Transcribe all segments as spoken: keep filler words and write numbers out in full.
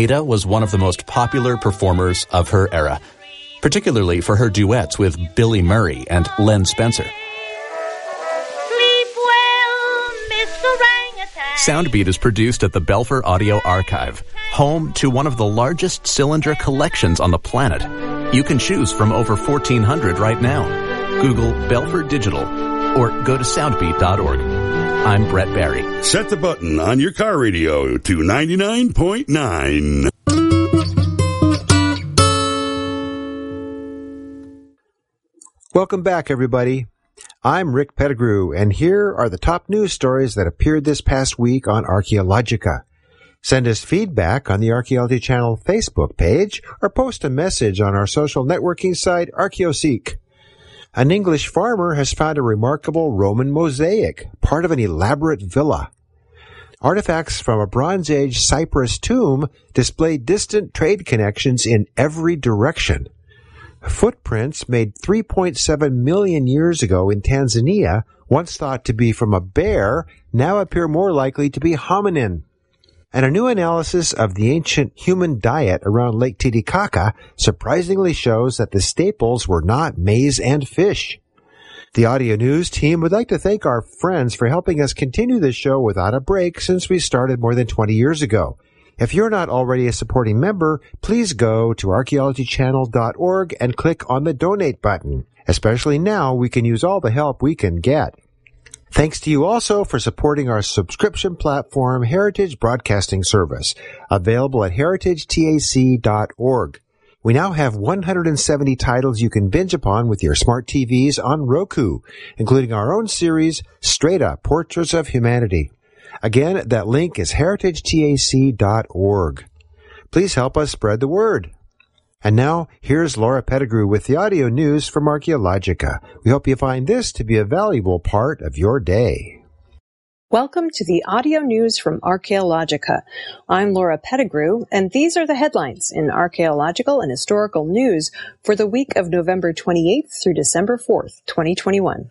Ada was one of the most popular performers of her era, particularly for her duets with Billy Murray and Len Spencer. Sleep well, Mister Orangutan. Soundbeat is produced at the Belfer Audio Archive, home to one of the largest cylinder collections on the planet. You can choose from over fourteen hundred right now. Google Belfer Digital or go to soundbeat dot org. I'm Brett Barry. Set the button on your car radio to ninety-nine point nine. Welcome back, everybody. I'm Rick Pettigrew, and here are the top news stories that appeared this past week on Archaeologica. Send us feedback on the Archaeology Channel Facebook page or post a message on our social networking site, ArchaeoSeek. An English farmer has found a remarkable Roman mosaic, part of an elaborate villa. Artifacts from a Bronze Age Cyprus tomb display distant trade connections in every direction. Footprints made three point seven million years ago in Tanzania, once thought to be from a bear, now appear more likely to be hominin. And a new analysis of the ancient human diet around Lake Titicaca surprisingly shows that the staples were not maize and fish. The Audio News team would like to thank our friends for helping us continue the show without a break since we started more than twenty years ago. If you're not already a supporting member, please go to archaeology channel dot org and click on the donate button. Especially now, we can use all the help we can get. Thanks to you also for supporting our subscription platform, Heritage Broadcasting Service, available at heritage tac dot org. We now have one hundred seventy titles you can binge upon with your smart T Vs on Roku, including our own series, Straight Up Portraits of Humanity. Again, that link is heritage tac dot org. Please help us spread the word. And now, here's Laura Pettigrew with the audio news from Archaeologica. We hope you find this to be a valuable part of your day. Welcome to the audio news from Archaeologica. I'm Laura Pettigrew, and these are the headlines in archaeological and historical news for the week of November twenty-eighth through December fourth, twenty twenty-one.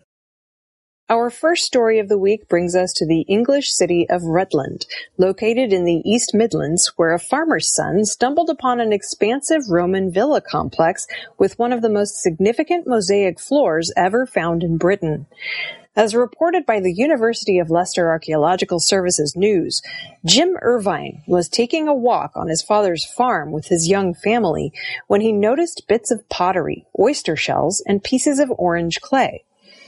Our first story of the week brings us to the English city of Rutland, located in the East Midlands, where a farmer's son stumbled upon an expansive Roman villa complex with one of the most significant mosaic floors ever found in Britain. As reported by the University of Leicester Archaeological Services News, Jim Irvine was taking a walk on his father's farm with his young family when he noticed bits of pottery, oyster shells, and pieces of orange clay.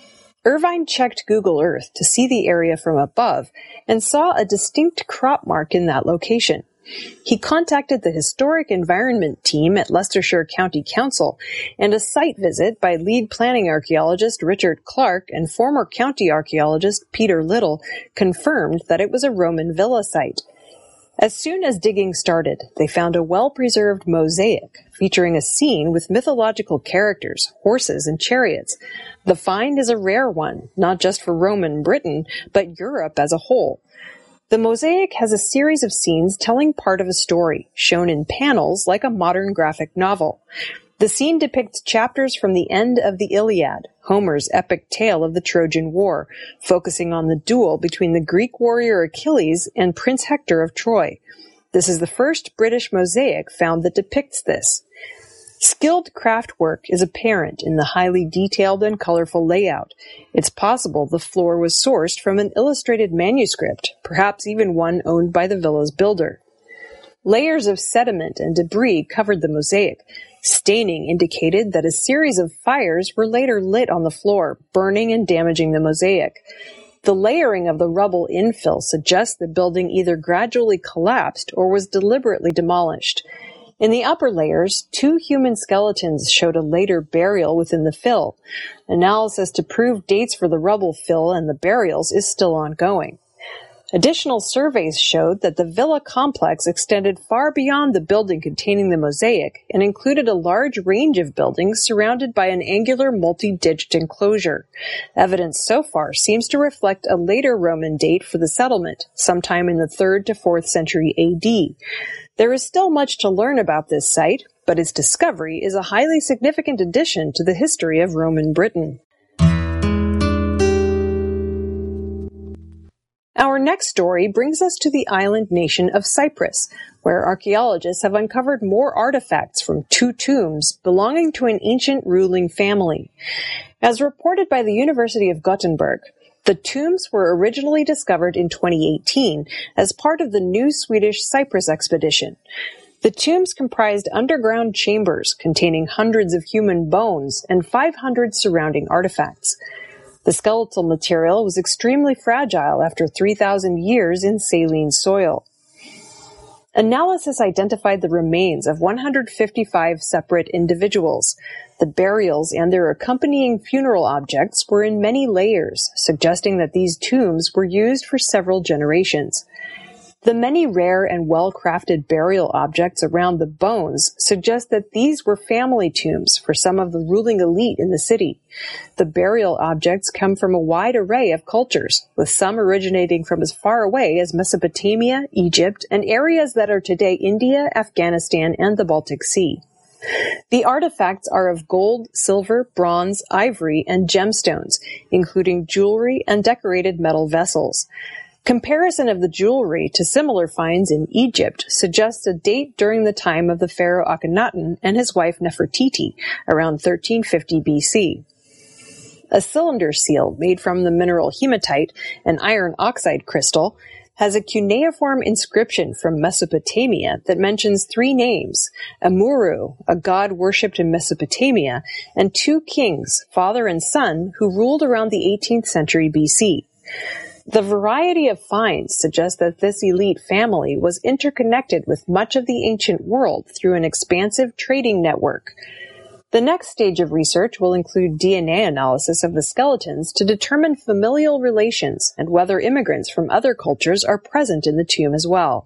Irvine checked Google Earth to see the area from above and saw a distinct crop mark in that location. He contacted the Historic Environment team at Leicestershire County Council, and a site visit by lead planning archaeologist Richard Clark and former county archaeologist Peter Little confirmed that it was a Roman villa site. As soon as digging started, they found a well-preserved mosaic featuring a scene with mythological characters, horses, and chariots. The find is a rare one, not just for Roman Britain, but Europe as a whole. The mosaic has a series of scenes telling part of a story, shown in panels like a modern graphic novel. The scene depicts chapters from the end of the Iliad, Homer's epic tale of the Trojan War, focusing on the duel between the Greek warrior Achilles and Prince Hector of Troy. This is the first British mosaic found that depicts this. Skilled craft work is apparent in the highly detailed and colorful layout. It's possible the floor was sourced from an illustrated manuscript, perhaps even one owned by the villa's builder. Layers of sediment and debris covered the mosaic. Staining indicated that a series of fires were later lit on the floor, burning and damaging the mosaic. The layering of the rubble infill suggests the building either gradually collapsed or was deliberately demolished. In the upper layers, two human skeletons showed a later burial within the fill. Analysis to prove dates for the rubble fill and the burials is still ongoing. Additional surveys showed that the villa complex extended far beyond the building containing the mosaic and included a large range of buildings surrounded by an angular multi-ditched enclosure. Evidence so far seems to reflect a later Roman date for the settlement, sometime in the third to fourth century A D. There is still much to learn about this site, but its discovery is a highly significant addition to the history of Roman Britain. Our next story brings us to the island nation of Cyprus, where archaeologists have uncovered more artifacts from two tombs belonging to an ancient ruling family. As reported by the University of Gothenburg, the tombs were originally discovered in twenty eighteen as part of the new Swedish Cyprus expedition. The tombs comprised underground chambers containing hundreds of human bones and five hundred surrounding artifacts. The skeletal material was extremely fragile after three thousand years in saline soil. Analysis identified the remains of one hundred fifty-five separate individuals. The burials and their accompanying funeral objects were in many layers, suggesting that these tombs were used for several generations. The many rare and well-crafted burial objects around the bones suggest that these were family tombs for some of the ruling elite in the city. The burial objects come from a wide array of cultures, with some originating from as far away as Mesopotamia, Egypt, and areas that are today India, Afghanistan, and the Baltic Sea. The artifacts are of gold, silver, bronze, ivory, and gemstones, including jewelry and decorated metal vessels. Comparison of the jewelry to similar finds in Egypt suggests a date during the time of the pharaoh Akhenaten and his wife Nefertiti, around thirteen fifty B C. A cylinder seal made from the mineral hematite, an iron oxide crystal, has a cuneiform inscription from Mesopotamia that mentions three names, Amuru, a god worshipped in Mesopotamia, and two kings, father and son, who ruled around the eighteenth century B C. The variety of finds suggests that this elite family was interconnected with much of the ancient world through an expansive trading network. The next stage of research will include D N A analysis of the skeletons to determine familial relations and whether immigrants from other cultures are present in the tomb as well.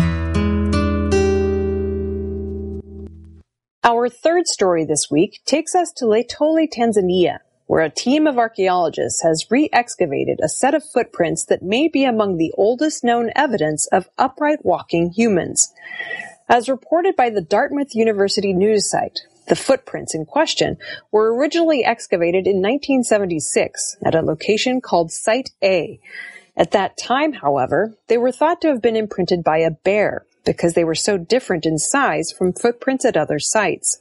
Our third story this week takes us to Letoli, Tanzania, where a team of archaeologists has re-excavated a set of footprints that may be among the oldest known evidence of upright walking humans. As reported by the Dartmouth University news site, the footprints in question were originally excavated in nineteen seventy-six at a location called Site A. At that time, however, they were thought to have been imprinted by a bear because they were so different in size from footprints at other sites.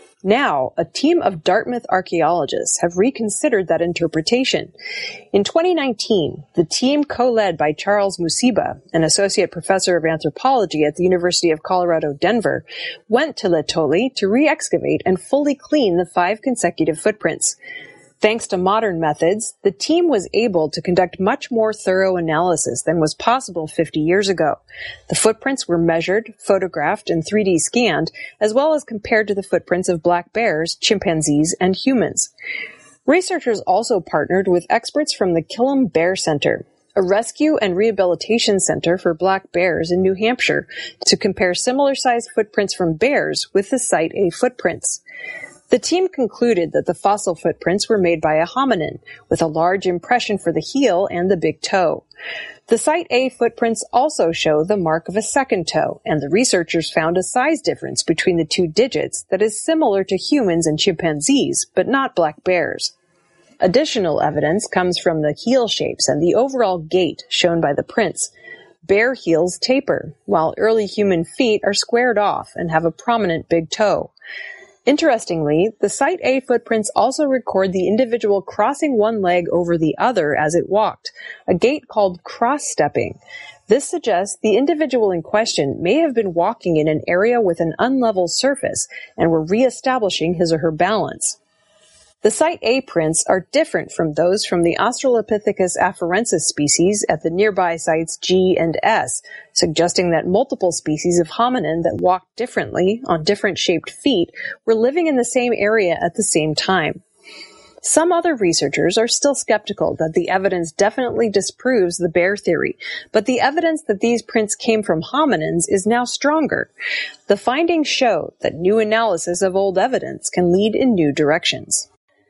Now, a team of Dartmouth archaeologists have reconsidered that interpretation. In twenty nineteen, the team co-led by Charles Musiba, an associate professor of anthropology at the University of Colorado, Denver, went to Letoli to re-excavate and fully clean the five consecutive footprints. Thanks to modern methods, the team was able to conduct much more thorough analysis than was possible fifty years ago. The footprints were measured, photographed, and three D scanned, as well as compared to the footprints of black bears, chimpanzees, and humans. Researchers also partnered with experts from the Killam Bear Center, a rescue and rehabilitation center for black bears in New Hampshire, to compare similar-sized footprints from bears with the Site A footprints. The team concluded that the fossil footprints were made by a hominin, with a large impression for the heel and the big toe. The Site A footprints also show the mark of a second toe, and the researchers found a size difference between the two digits that is similar to humans and chimpanzees, but not black bears. Additional evidence comes from the heel shapes and the overall gait shown by the prints. Bear heels taper, while early human feet are squared off and have a prominent big toe. Interestingly, the Site A footprints also record the individual crossing one leg over the other as it walked, a gait called cross-stepping. This suggests the individual in question may have been walking in an area with an unlevel surface and were re-establishing his or her balance. The Site A prints are different from those from the Australopithecus afarensis species at the nearby sites G and S, suggesting that multiple species of hominin that walked differently on different shaped feet were living in the same area at the same time. Some other researchers are still skeptical that the evidence definitely disproves the bear theory, but the evidence that these prints came from hominins is now stronger. The findings show that new analysis of old evidence can lead in new directions.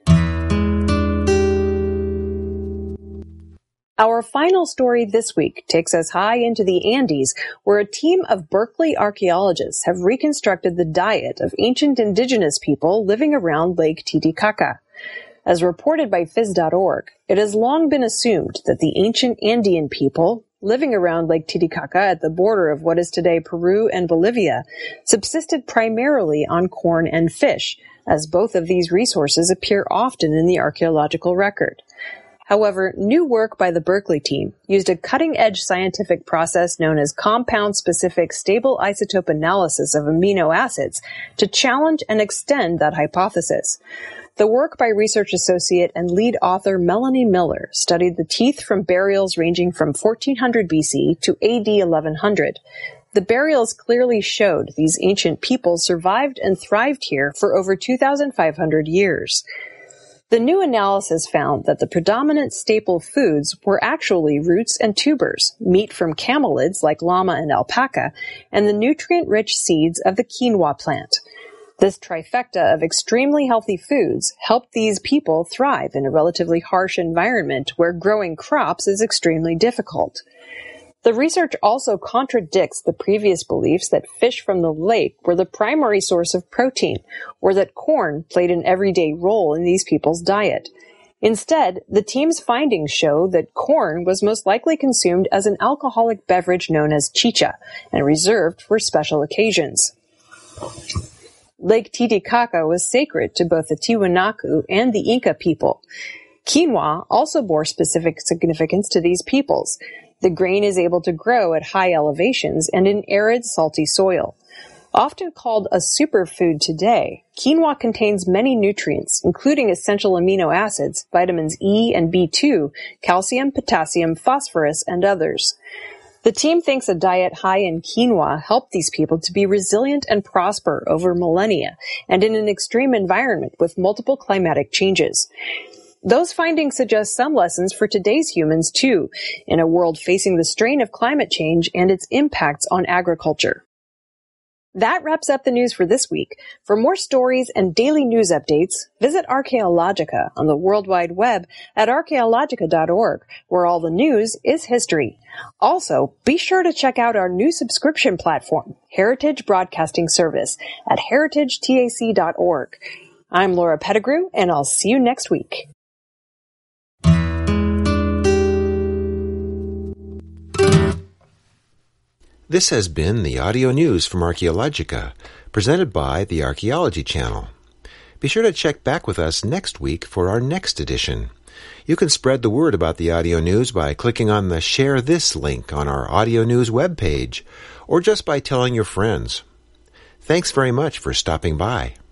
Our final story this week takes us high into the Andes, where a team of Berkeley archaeologists have reconstructed the diet of ancient indigenous people living around Lake Titicaca. As reported by phys dot org, it has long been assumed that the ancient Andean people, living around Lake Titicaca at the border of what is today Peru and Bolivia, subsisted primarily on corn and fish, as both of these resources appear often in the archaeological record. However, new work by the Berkeley team used a cutting-edge scientific process known as compound-specific stable isotope analysis of amino acids to challenge and extend that hypothesis. The work by research associate and lead author Melanie Miller studied the teeth from burials ranging from fourteen hundred B C to A D eleven hundred. The burials clearly showed these ancient peoples survived and thrived here for over two thousand five hundred years. The new analysis found that the predominant staple foods were actually roots and tubers, meat from camelids like llama and alpaca, and the nutrient-rich seeds of the quinoa plant. This trifecta of extremely healthy foods helped these people thrive in a relatively harsh environment where growing crops is extremely difficult. The research also contradicts the previous beliefs that fish from the lake were the primary source of protein, or that corn played an everyday role in these people's diet. Instead, the team's findings show that corn was most likely consumed as an alcoholic beverage known as chicha, and reserved for special occasions. Lake Titicaca was sacred to both the Tiwanaku and the Inca people. Quinoa also bore specific significance to these peoples. The grain is able to grow at high elevations and in arid, salty soil. Often called a superfood today, quinoa contains many nutrients, including essential amino acids, vitamins E and B two, calcium, potassium, phosphorus, and others. The team thinks a diet high in quinoa helped these people to be resilient and prosper over millennia and in an extreme environment with multiple climatic changes. Those findings suggest some lessons for today's humans, too, in a world facing the strain of climate change and its impacts on agriculture. That wraps up the news for this week. For more stories and daily news updates, visit Archaeologica on the World Wide Web at archaeologica dot org, where all the news is history. Also, be sure to check out our new subscription platform, Heritage Broadcasting Service, at heritage tac dot org. I'm Laura Pettigrew, and I'll see you next week. This has been the audio news from Archaeologica, presented by the Archaeology Channel. Be sure to check back with us next week for our next edition. You can spread the word about the audio news by clicking on the Share This link on our audio news webpage, or just by telling your friends. Thanks very much for stopping by.